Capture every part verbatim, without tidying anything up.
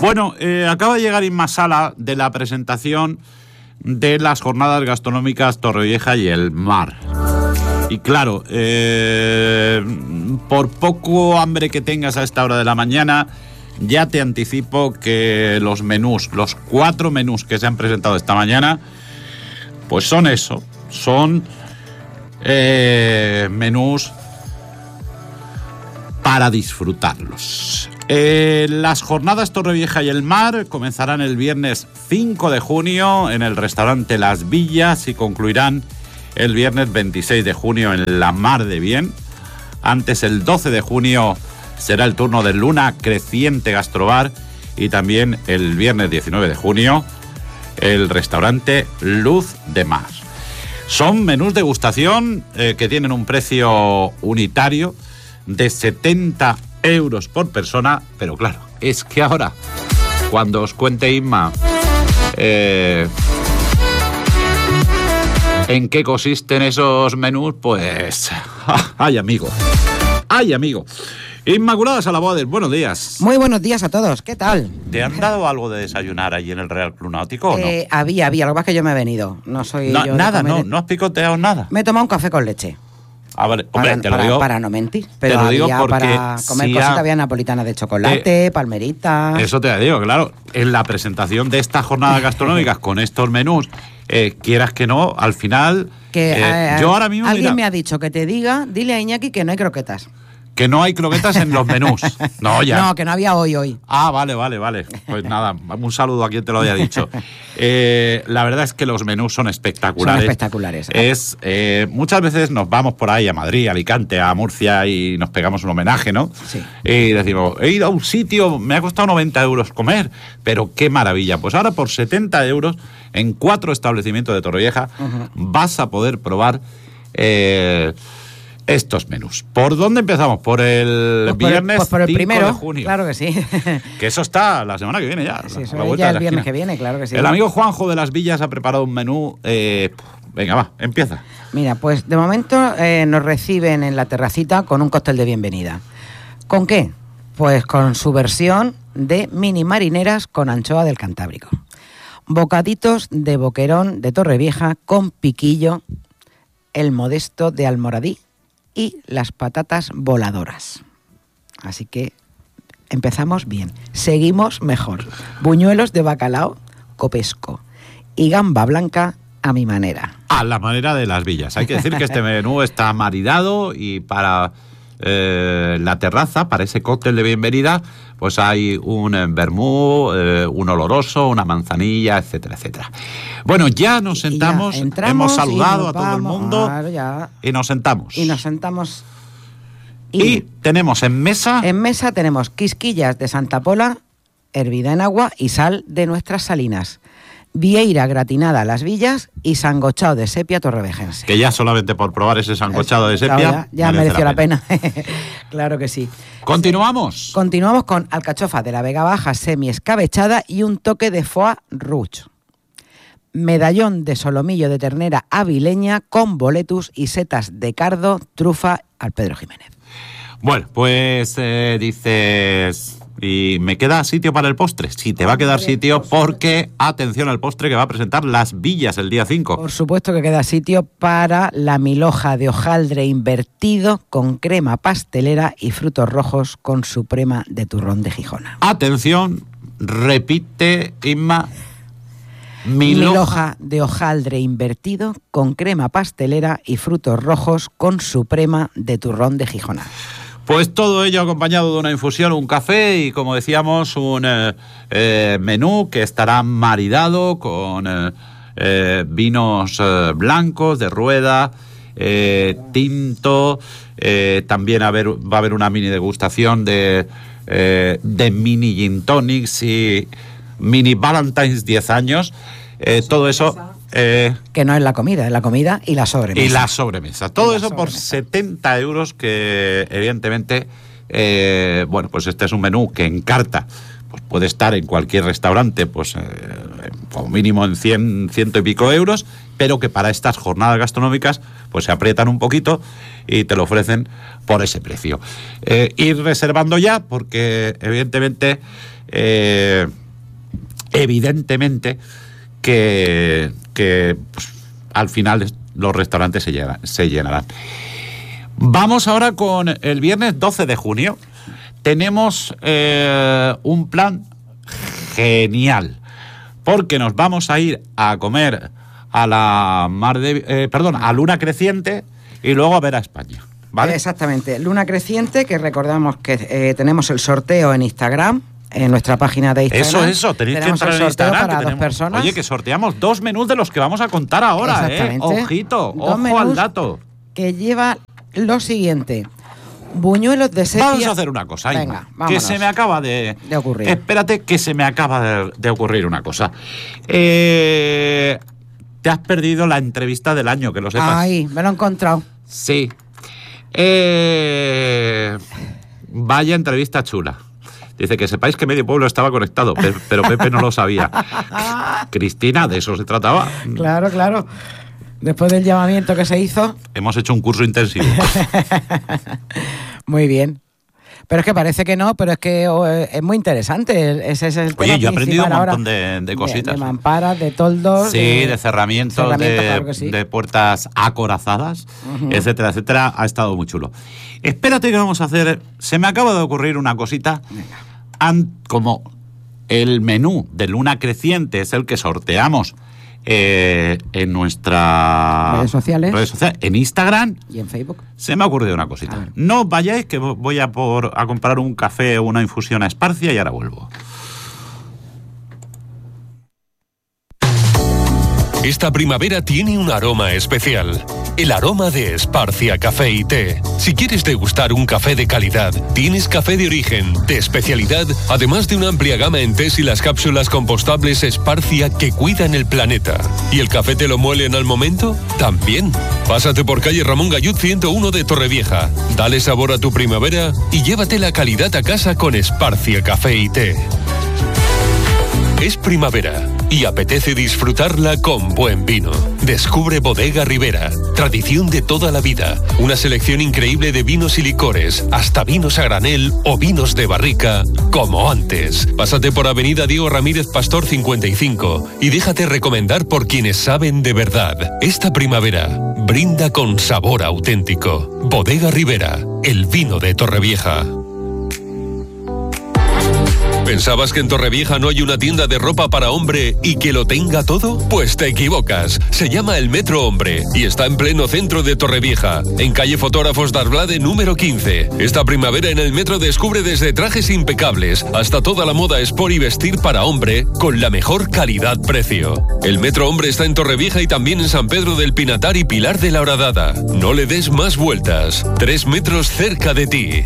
Bueno, eh, acaba de llegar Inma Sala de la presentación de las jornadas gastronómicas Torrevieja y el Mar. Y claro, eh, por poco hambre que tengas a esta hora de la mañana, ya te anticipo que los menús, los cuatro menús que se han presentado esta mañana, pues son eso, son eh, menús para disfrutarlos. Eh, las jornadas Torrevieja y el Mar comenzarán el viernes cinco de junio en el restaurante Las Villas y concluirán el viernes veintiséis de junio en la Mar de Bien. Antes, el doce de junio, será el turno del Luna Creciente Gastrobar y también el viernes diecinueve de junio el restaurante Luz de Mar. Son menús de degustación eh, que tienen un precio unitario de setenta euros por persona, pero claro, es que ahora, cuando os cuente Inma eh, en qué consisten esos menús, pues ay amigo, ay amigo. Inmaculada Salabodes, buenos días. Muy buenos días a todos, ¿qué tal? ¿Te han dado algo de desayunar allí en el Real Club Náutico o no? Eh, había, había, lo que pasa es que yo me he venido, no soy No, yo de nada, comer. no, no has picoteado nada. Me he tomado un café con leche. Ah, vale, hombre, para, te lo para, digo. para no mentir, pero te lo digo había porque para comer si cositas, ha- había napolitana de chocolate, Eh, palmeritas. Eso te digo, claro. En la presentación de estas jornadas gastronómicas con estos menús, eh, quieras que no, al final. Que eh, eh, yo ahora mismo. alguien mira, me ha dicho que te diga, dile a Iñaki que no hay croquetas. que no hay croquetas en los menús. No, ya. No, que no había hoy, hoy. Ah, vale, vale, vale. Pues nada, un saludo a quien te lo haya dicho. Eh, la verdad es que los menús son espectaculares. Son espectaculares. Es, eh, muchas veces nos vamos por ahí a Madrid, a Alicante, a Murcia y nos pegamos un homenaje, ¿no? Sí. Y decimos, he ido a un sitio, me ha costado noventa euros comer, pero qué maravilla. Pues ahora por setenta euros, en cuatro establecimientos de Torrevieja, Ujú. vas a poder probar eh, estos menús. ¿Por dónde empezamos? Por el Pues por el- viernes pues por el cinco primero, de junio. Claro que sí. Que eso está la semana que viene ya. Sí, a eso la es vuelta ya de el la viernes esquina. que viene, claro que sí. El amigo Juanjo de Las Villas ha preparado un menú. Eh, venga, va, empieza. Mira, pues de momento eh, nos reciben en la terracita con un cóctel de bienvenida. ¿Con qué? Pues con su versión de mini marineras con anchoa del Cantábrico. Bocaditos de boquerón de Torrevieja con piquillo, el modesto de Almoradí y las patatas voladoras. Así que empezamos bien. Seguimos mejor. Buñuelos de bacalao, copesco y gamba blanca a mi manera. A la manera de Las Villas. Hay que decir que este menú está maridado y para eh, la terraza, para ese cóctel de bienvenida, pues hay un eh, vermú, eh, un oloroso, una manzanilla, etcétera, etcétera. Bueno, ya nos Y ya sentamos, entramos hemos y saludado nos a todo el vamos, mundo claro, ya. y nos sentamos. Y nos sentamos. Y, Y, tenemos en mesa... en mesa tenemos quisquillas de Santa Pola, hervida en agua y sal de nuestras salinas. Vieira gratinada a Las Villas y sangochado de sepia torrevejense. que ya solamente por probar ese sancochado de sepia... Claro, ya ya merece mereció la pena. Claro que sí. Continuamos. Continuamos con alcachofa de la Vega Baja semi escabechada y un toque de foie rouge. Medallón de solomillo de ternera avileña con boletus y setas de cardo, trufa al Pedro Jiménez. Bueno, pues eh, dices... ¿Y me queda sitio para el postre? Sí, te va a quedar sitio porque, atención al postre que va a presentar Las Villas el día cinco. Por supuesto que queda sitio para la milhoja de hojaldre invertido con crema pastelera y frutos rojos con suprema de turrón de Gijona. Atención, repite, Inma. Milhoja. Milhoja de hojaldre invertido con crema pastelera y frutos rojos con suprema de turrón de Gijona. Pues todo ello acompañado de una infusión, un café y, como decíamos, un eh, eh, menú que estará maridado con eh, eh, vinos eh, blancos de rueda, eh, tinto, eh, también a ver, va a haber una mini degustación de, eh, de mini gin tonics y mini Valentine's diez años. Eh, todo eso... Eh, Que no es la comida, es la comida y la sobremesa. y la sobremesa. Todo Y la eso por sobremesa. setenta euros que, evidentemente, eh, bueno, pues este es un menú que en carta pues puede estar en cualquier restaurante, pues eh, como mínimo en cien, ciento y pico euros, pero que para estas jornadas gastronómicas pues se aprietan un poquito y te lo ofrecen por ese precio. Eh, ir reservando ya, porque evidentemente, eh, evidentemente que, que pues, al final los restaurantes se, llenan, se llenarán. Vamos ahora con el viernes doce de junio. Tenemos eh, un plan genial, porque nos vamos a ir a comer a la mar de, eh, perdón, a Luna Creciente y luego a ver a España, ¿vale? Exactamente, Luna Creciente, que recordamos que eh, tenemos el sorteo en Instagram, en nuestra página de Instagram. Eso, eso, tenéis tenemos que entrar el en sorteo Instagram. para Que dos personas. Oye, que sorteamos dos menús de los que vamos a contar ahora, ¿eh? Ojito, dos ojo menús al dato. Que lleva lo siguiente: buñuelos de sepia. Vamos a hacer una cosa, Inma, Venga, que vámonos. se me acaba de, de ocurrir. Espérate, que se me acaba de, de ocurrir una cosa. Eh, te has perdido la entrevista del año, que lo sepas. Ay, me lo he encontrado. Sí. Eh, vaya entrevista chula. Dice que sepáis que medio pueblo estaba conectado, pero Pepe no lo sabía. Cristina, de eso se trataba. Claro, claro. Después del llamamiento que se hizo. Hemos hecho un curso intensivo. Muy bien. Pero es que parece que no, pero es que oh, es muy interesante. Ese es el tema. Oye, yo he aprendido un montón ahora, de, de cositas. De, de mamparas, de toldos. Sí, de, de cerramientos, cerramientos, de, claro que sí. de puertas acorazadas, uh-huh. etcétera, etcétera. Ha estado muy chulo. Espérate que vamos a hacer... Se me acaba de ocurrir una cosita. An, como el menú de Luna Creciente es el que sorteamos eh, en nuestras redes sociales. redes sociales, en Instagram y en Facebook, se me ha ocurrido una cosita. No os vayáis, que voy a, por, a comprar un café o una infusión a Esparcia y ahora vuelvo. Esta primavera tiene un aroma especial, el aroma de Esparcia Café y Té. Si quieres degustar un café de calidad, tienes café de origen, de especialidad, además de una amplia gama en tés y las cápsulas compostables Esparcia que cuidan el planeta. ¿Y el café te lo muelen al momento? También. Pásate por calle Ramón Gallud ciento uno de Torrevieja. Dale sabor a tu primavera y llévate la calidad a casa con Esparcia Café y Té. Es primavera y apetece disfrutarla con buen vino. Descubre Bodega Ribera, tradición de toda la vida. Una selección increíble de vinos y licores, hasta vinos a granel o vinos de barrica, como antes. Pásate por Avenida Diego Ramírez Pastor cincuenta y cinco y déjate recomendar por quienes saben de verdad. Esta primavera, brinda con sabor auténtico. Bodega Ribera, el vino de Torrevieja. ¿Pensabas que en Torrevieja no hay una tienda de ropa para hombre y que lo tenga todo? Pues te equivocas. Se llama El Metro Hombre y está en pleno centro de Torrevieja, en calle Fotógrafos d'Arblade número quince. Esta primavera en El Metro descubre desde trajes impecables hasta toda la moda sport y vestir para hombre con la mejor calidad-precio. El Metro Hombre está en Torrevieja y también en San Pedro del Pinatar y Pilar de la Horadada. No le des más vueltas. Tres metros cerca de ti.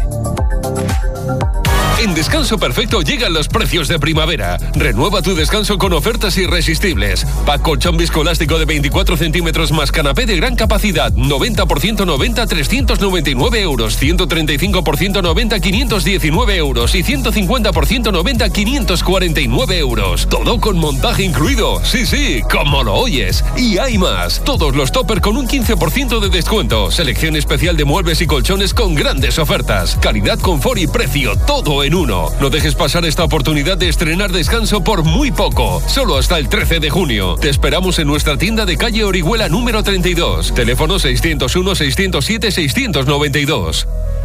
En Descanso Perfecto llegan los precios de primavera. Renueva tu descanso con ofertas irresistibles. Pack colchón viscoelástico de veinticuatro centímetros más canapé de gran capacidad. noventa por ciento noventa, trescientos noventa y nueve euros. ciento treinta y cinco por ciento noventa, quinientos diecinueve euros. Y ciento cincuenta por ciento noventa, quinientos cuarenta y nueve euros. Todo con montaje incluido. Sí, sí, como lo oyes. Y hay más. Todos los topper con un quince por ciento de descuento. Selección especial de muebles y colchones con grandes ofertas. Calidad, confort y precio. Todo en uno. No dejes pasar esta oportunidad de estrenar Descanso por muy poco. Solo hasta el trece de junio. Te esperamos en nuestra tienda de calle Orihuela número treinta y dos. Teléfono seiscientos uno, seiscientos siete, seiscientos noventa y dos.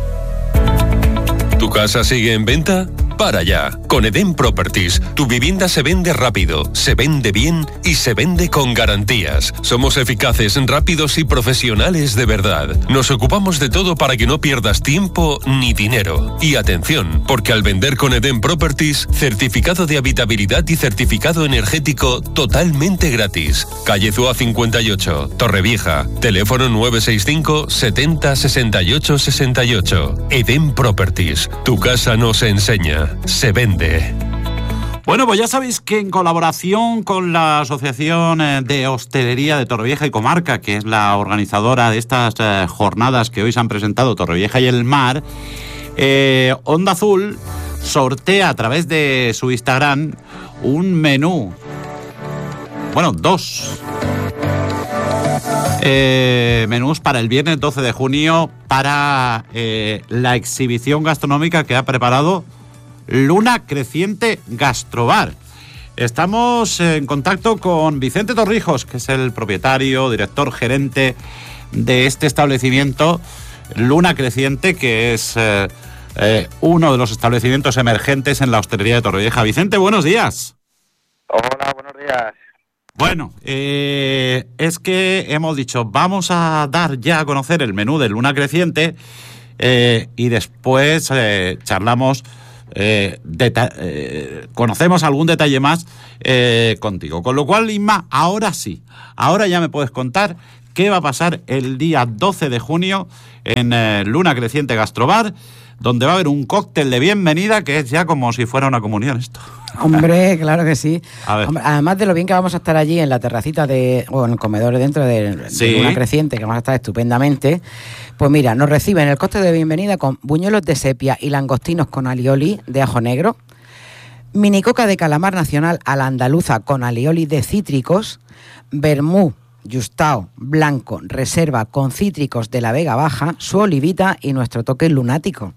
¿Tu casa sigue en venta? Para ya. Con Eden Properties, tu vivienda se vende rápido, se vende bien y se vende con garantías. Somos eficaces, rápidos y profesionales de verdad. Nos ocupamos de todo para que no pierdas tiempo ni dinero. Y atención, porque al vender con Eden Properties, certificado de habitabilidad y certificado energético totalmente gratis. Calle Zúa cincuenta y ocho, Torrevieja. Teléfono nueve seis cinco, setenta, sesenta y ocho, sesenta y ocho. Eden Properties. Tu casa no se enseña, se vende. Bueno, pues ya sabéis que en colaboración con la Asociación de Hostelería de Torrevieja y Comarca, que es la organizadora de estas eh, jornadas que hoy se han presentado, Torrevieja y el Mar, eh, Onda Azul sortea a través de su Instagram un menú, bueno, dos, Eh, menús para el viernes doce de junio para eh, la exhibición gastronómica que ha preparado Luna Creciente Gastrobar. Estamos en contacto con Vicente Torrijos, que es el propietario, director, gerente de este establecimiento Luna Creciente, que es eh, eh, uno de los establecimientos emergentes en la hostelería de Torrevieja. Vicente, buenos días. Hola, buenos días. Bueno, eh, es que hemos dicho, vamos a dar ya a conocer el menú de Luna Creciente eh, y después eh, charlamos, eh, deta- eh, conocemos algún detalle más eh, contigo. Con lo cual, Inma, ahora sí, ahora ya me puedes contar qué va a pasar el día doce de junio en eh, Luna Creciente Gastrobar, donde va a haber un cóctel de bienvenida que es ya como si fuera una comunión esto. Hombre, claro que sí. A ver. Hombre, además de lo bien que vamos a estar allí en la terracita de, o en el comedor dentro de, Sí. de Luna Creciente, que vamos a estar estupendamente, pues mira, nos reciben el cóctel de bienvenida con buñuelos de sepia y langostinos con alioli de ajo negro, minicoca de calamar nacional a la andaluza con alioli de cítricos, vermú Justao blanco reserva con cítricos de la Vega Baja, su olivita y nuestro toque lunático,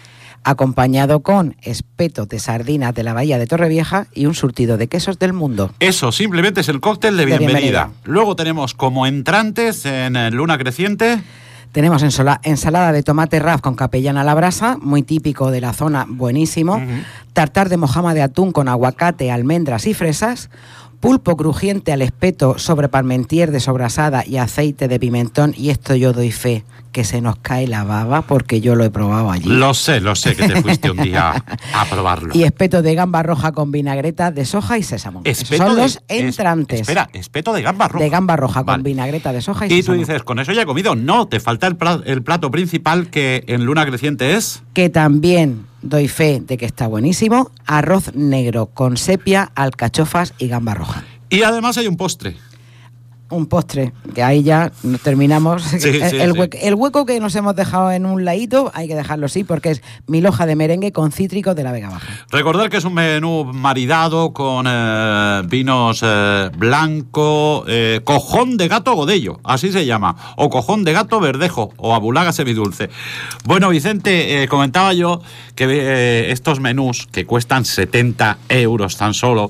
acompañado con espeto de sardinas de la Bahía de Torrevieja y un surtido de quesos del mundo. Eso, simplemente es el cóctel de De bienvenida. bienvenida. Luego tenemos como entrantes en eh, Luna Creciente. Tenemos ensola- ensalada de tomate raf con capellana a la brasa, muy típico de la zona, buenísimo. Uh-huh. Tartar de mojama de atún con aguacate, almendras y fresas. Pulpo crujiente al espeto sobre parmentier de sobrasada y aceite de pimentón. Y esto yo doy fe, que se nos cae la baba porque yo lo he probado allí. Lo sé, lo sé, que te fuiste un día a probarlo. Y espeto de gamba roja con vinagreta de soja y sésamo. Esos Espeto son de- los es- entrantes. espera, espeto de gamba roja. De gamba roja con Vale. vinagreta de soja y, Y tú sésamo. dices, con eso ya he comido. No, te falta el plato, el plato principal que en Luna Creciente es... Que también doy fe de que está buenísimo, arroz negro con sepia, alcachofas y gamba roja. Y además hay un postre. Un postre, que ahí ya nos terminamos. Sí, el, sí, el sí. hue- el hueco que nos hemos dejado en un ladito, hay que dejarlo así, porque es mil hoja de merengue con cítricos de la Vega Baja. Recordar que es un menú maridado con eh, vinos eh, blanco, eh, cojón de gato godello, así se llama, o cojón de gato verdejo, o abulaga semidulce. Bueno, Vicente, eh, comentaba yo que eh, estos menús, que cuestan setenta euros tan solo,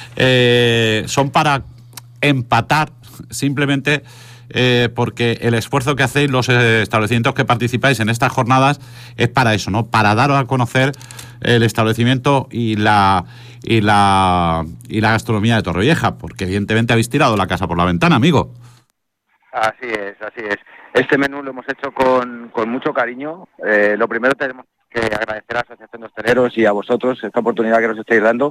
eh, son para empatar simplemente eh, porque el esfuerzo que hacéis los eh, establecimientos que participáis en estas jornadas es para eso, ¿no? Para daros a conocer el establecimiento y la y la y la gastronomía de Torrevieja, porque evidentemente habéis tirado la casa por la ventana, amigo. Así es, así es. Este menú lo hemos hecho con, con mucho cariño. Eh, lo primero tenemos que agradecer a la Asociación de Hosteleros y a vosotros esta oportunidad que nos estáis dando.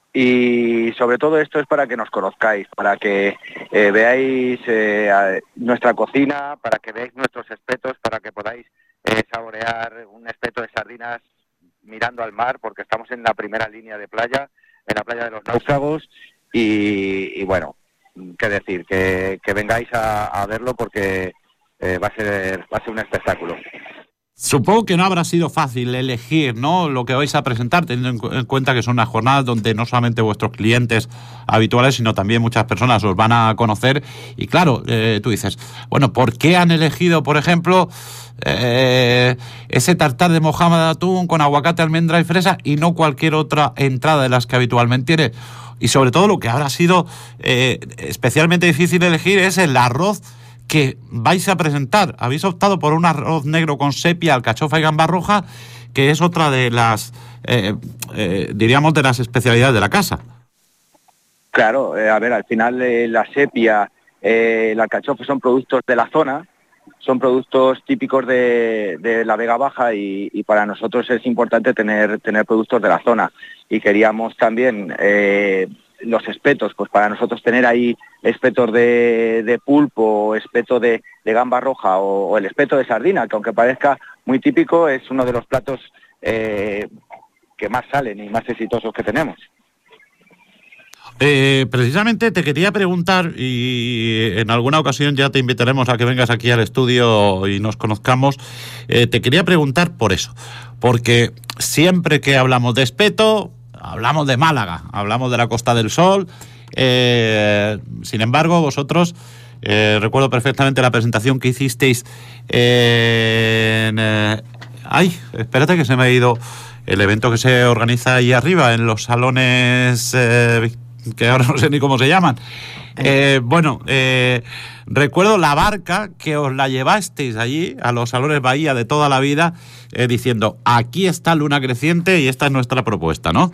Y sobre todo esto es para que nos conozcáis, para que eh, veáis eh, a- nuestra cocina, para que veáis nuestros espetos, para que podáis eh, saborear un espeto de sardinas mirando al mar, porque estamos en la primera línea de playa, en la playa de los náufragos, y, y bueno, qué decir, que, que vengáis a, a verlo porque eh, va a ser va a ser un espectáculo. Supongo que no habrá sido fácil elegir, ¿no?, lo que vais a presentar, teniendo en cu- en cuenta que son unas jornadas donde no solamente vuestros clientes habituales, sino también muchas personas os van a conocer. Y claro, eh, tú dices, bueno, ¿por qué han elegido, por ejemplo, eh, ese tartar de mojama de atún con aguacate, almendra y fresa y no cualquier otra entrada de las que habitualmente tiene? Y sobre todo lo que habrá sido eh, especialmente difícil elegir es el arroz que vais a presentar. Habéis optado por un arroz negro con sepia, alcachofa y gamba roja, que es otra de las, eh, eh, diríamos, de las especialidades de la casa. Claro, eh, a ver, al final eh, la sepia, eh, el alcachofa son productos de la zona, son productos típicos de, de la Vega Baja y, y para nosotros es importante tener, tener productos de la zona. Y queríamos también eh, los espetos, pues para nosotros tener ahí espetos de, de pulpo, espeto de, de gamba roja o, o el espeto de sardina, que aunque parezca muy típico, es uno de los platos eh, que más salen y más exitosos que tenemos. Eh, precisamente te quería preguntar, y en alguna ocasión ya te invitaremos a que vengas aquí al estudio y nos conozcamos, eh, te quería preguntar por eso, porque siempre que hablamos de espeto, hablamos de Málaga, hablamos de la Costa del Sol, eh, sin embargo vosotros Eh, recuerdo perfectamente la presentación que hicisteis en... Eh, ay, espérate que se me ha ido el evento que se organiza ahí arriba, en los salones... Eh, que ahora no sé ni cómo se llaman. Eh, bueno, eh, recuerdo la barca que os la llevasteis allí a los salones Bahía de toda la vida, eh, diciendo, aquí está Luna Creciente y esta es nuestra propuesta, ¿no?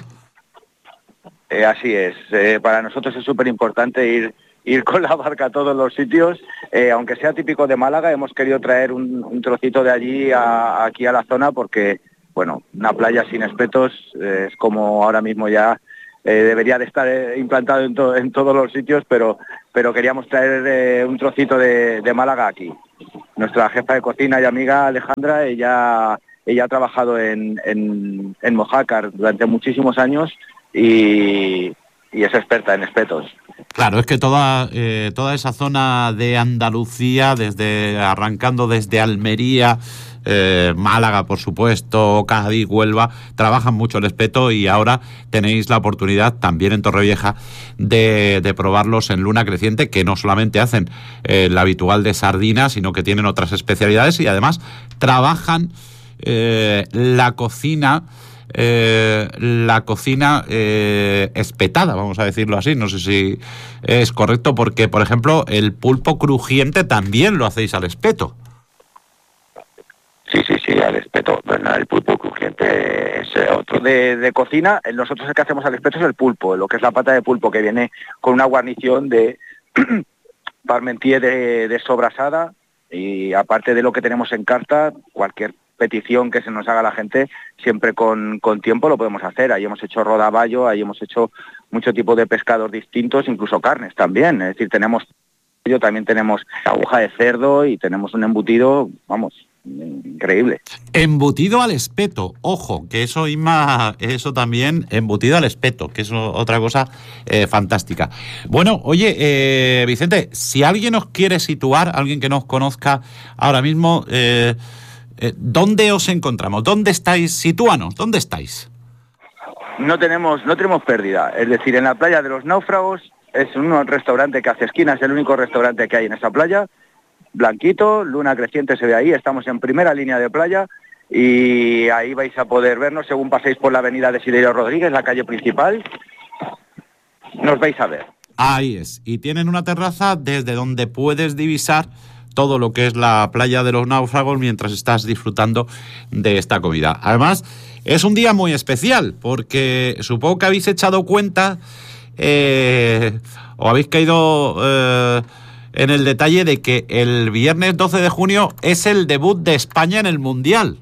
Eh, así es. Eh, para nosotros es súper importante ir, ir con la barca a todos los sitios. Eh, aunque sea típico de Málaga, hemos querido traer un, un trocito de allí a, aquí a la zona porque, bueno, una playa sin espetos eh, es como ahora mismo ya... Eh, debería de estar eh, implantado en, to en todos los sitios, pero, pero queríamos traer eh, un trocito de, de Málaga aquí. Nuestra jefa de cocina y amiga Alejandra, ella, ella ha trabajado en, en, en Mojácar durante muchísimos años y, y es experta en espetos. Claro, es que toda, eh, toda esa zona de Andalucía, desde arrancando desde Almería, Eh, Málaga, por supuesto, Cádiz, Huelva, trabajan mucho el espeto y ahora tenéis la oportunidad también en Torrevieja de, de probarlos en Luna Creciente, que no solamente hacen eh, la habitual de sardina, sino que tienen otras especialidades y además trabajan eh, la cocina eh, la cocina eh, espetada, vamos a decirlo así, no sé si es correcto, porque por ejemplo el pulpo crujiente también lo hacéis al espeto. Sí, sí, sí, al espeto. Bueno, el pulpo crujiente es otro de, de cocina. Nosotros el que hacemos al espeto es el pulpo, lo que es la pata de pulpo, que viene con una guarnición de parmentier de, de sobrasada, y aparte de lo que tenemos en carta, cualquier petición que se nos haga la gente, siempre con, con tiempo lo podemos hacer. Ahí hemos hecho rodaballo, ahí hemos hecho mucho tipo de pescados distintos, incluso carnes también. Es decir, tenemos también tenemos aguja de cerdo y tenemos un embutido, vamos, increíble. Embutido al espeto, ojo, que eso, Inma, eso también, embutido al espeto, que es otra cosa eh, fantástica. Bueno, oye, eh, Vicente, si alguien os quiere situar, alguien que nos conozca ahora mismo, eh, eh, ¿dónde os encontramos? ¿Dónde estáis? Sitúanos, ¿dónde estáis? No tenemos, no tenemos pérdida, es decir, en la playa de los Náufragos es un restaurante que hace esquina, es el único restaurante que hay en esa playa. Blanquito, Luna Creciente se ve ahí, estamos en primera línea de playa y ahí vais a poder vernos según paséis por la avenida de Siderio Rodríguez, la calle principal, nos vais a ver. Ahí es, y tienen una terraza desde donde puedes divisar todo lo que es la playa de los Náufragos mientras estás disfrutando de esta comida. Además, es un día muy especial porque supongo que habéis echado cuenta eh, o habéis caído... Eh, en el detalle de que el viernes doce de junio es el debut de España en el Mundial.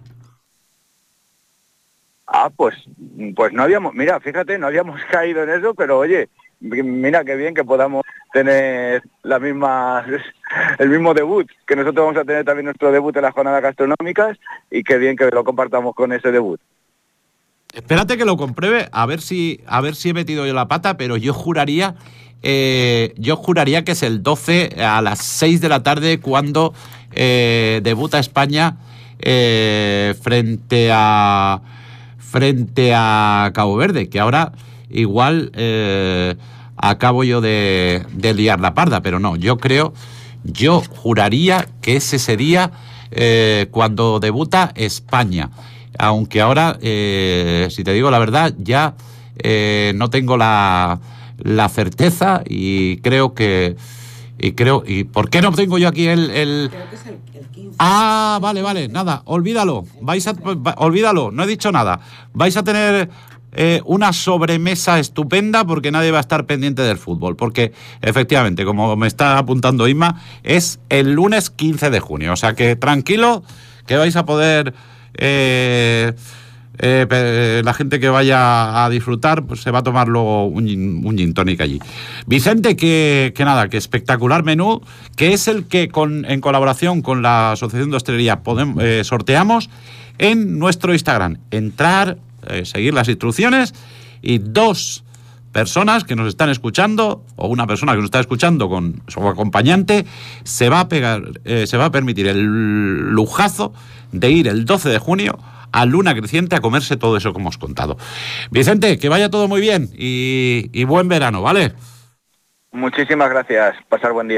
Ah, pues, pues no habíamos, mira, fíjate, no habíamos caído en eso, pero oye, mira qué bien que podamos tener la misma, el mismo debut, que nosotros vamos a tener también nuestro debut en las jornadas gastronómicas y qué bien que lo compartamos con ese debut. Espérate que lo compruebe, a ver si, a ver si he metido yo la pata, pero yo juraría... Eh, yo juraría que es el doce a las seis de la tarde cuando eh, debuta España eh, frente a frente a Cabo Verde, que ahora igual eh, acabo yo de, de liar la parda, pero no, yo creo, yo juraría que es ese día eh, cuando debuta España, aunque ahora, eh, si te digo la verdad, ya eh, no tengo la... la certeza y creo que y creo y ¿por qué no tengo yo aquí el, el... Creo que es el, el quince. Ah, vale, vale, nada, olvídalo, vais a va, olvídalo, no he dicho nada. Vais a tener eh, una sobremesa estupenda porque nadie va a estar pendiente del fútbol, porque efectivamente, como me está apuntando Inma, es el lunes quince de junio, o sea que tranquilo que vais a poder eh, Eh, la gente que vaya a disfrutar pues se va a tomar luego un, un gin tonic allí. Vicente, que, que nada, que espectacular menú, que es el que con, en colaboración con la Asociación de Hostelería podemos, eh, sorteamos en nuestro Instagram. Entrar, eh, seguir las instrucciones y dos personas que nos están escuchando o una persona que nos está escuchando con su acompañante se va a pegar, eh, se va a permitir el lujazo de ir el doce de junio a Luna Creciente a comerse todo eso que hemos contado. Vicente, que vaya todo muy bien y, y buen verano, ¿vale? Muchísimas gracias. Pasar buen día.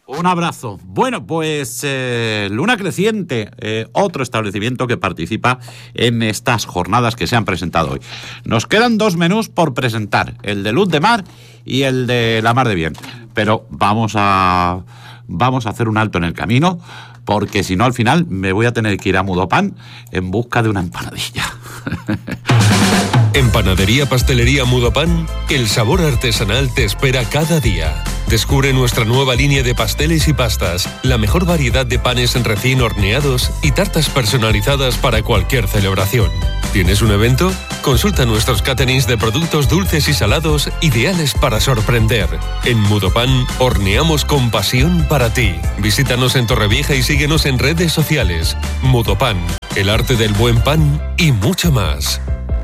Un abrazo. Bueno, pues eh, Luna Creciente, eh, otro establecimiento que participa en estas jornadas que se han presentado hoy. Nos quedan dos menús por presentar, el de Luz de Mar y el de La Mar de Bien. Pero vamos a, vamos a hacer un alto en el camino, porque si no al final me voy a tener que ir a Mudopan en busca de una empanadilla. En Panadería Pastelería Mudopan, el sabor artesanal te espera cada día. Descubre nuestra nueva línea de pasteles y pastas, la mejor variedad de panes recién horneados y tartas personalizadas para cualquier celebración. ¿Tienes un evento? Consulta nuestros caterings de productos dulces y salados ideales para sorprender. En Mudopan, horneamos con pasión para ti. Visítanos en Torrevieja y síguenos en redes sociales. Mudopan, el arte del buen pan y mucho más.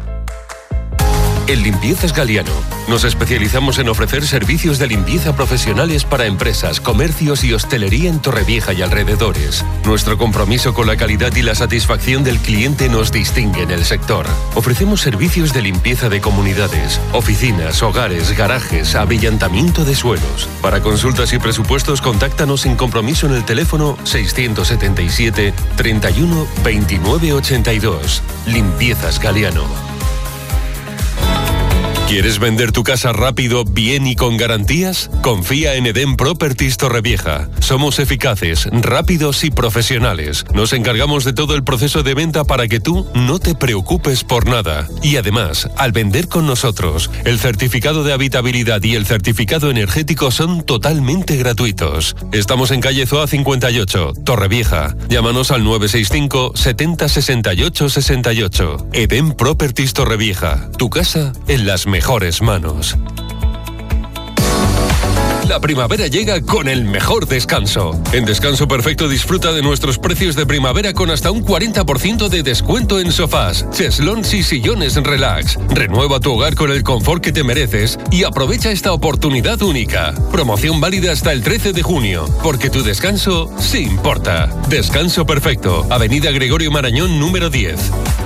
En Limpiezas Galiano, nos especializamos en ofrecer servicios de limpieza profesionales para empresas, comercios y hostelería en Torrevieja y alrededores. Nuestro compromiso con la calidad y la satisfacción del cliente nos distingue en el sector. Ofrecemos servicios de limpieza de comunidades, oficinas, hogares, garajes, abrillantamiento de suelos. Para consultas y presupuestos, contáctanos sin compromiso en el teléfono seiscientos setenta y siete, treinta y uno, veintinueve ochenta y dos. Limpiezas Galiano. ¿Quieres vender tu casa rápido, bien y con garantías? Confía en Edén Properties Torrevieja. Somos eficaces, rápidos y profesionales. Nos encargamos de todo el proceso de venta para que tú no te preocupes por nada. Y además, al vender con nosotros, el certificado de habitabilidad y el certificado energético son totalmente gratuitos. Estamos en calle Zoa cincuenta y ocho, Torrevieja. Llámanos al nueve seis cinco, setenta, sesenta y ocho, sesenta y ocho. Edén Properties Torrevieja. Tu casa en las mejores manos. La primavera llega con el mejor descanso. En Descanso Perfecto disfruta de nuestros precios de primavera con hasta un cuarenta por ciento de descuento en sofás, cheslons y sillones relax. Renueva tu hogar con el confort que te mereces y aprovecha esta oportunidad única. Promoción válida hasta el trece de junio, porque tu descanso sí importa. Descanso Perfecto, Avenida Gregorio Marañón número diez.